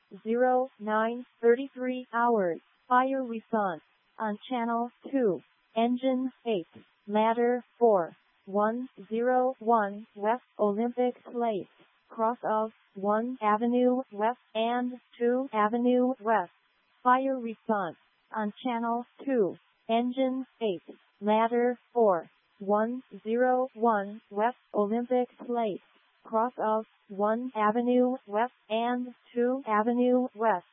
09:33 hours. Fire response on Channel 2. Engine 8. Ladder 4. 101 West Olympic Place. Cross of 1 Avenue West and 2 Avenue West. Fire response on Channel 2. Engine 8. Ladder 4. 101 West Olympic Place. Cross of 1 Avenue West and 2 Avenue West.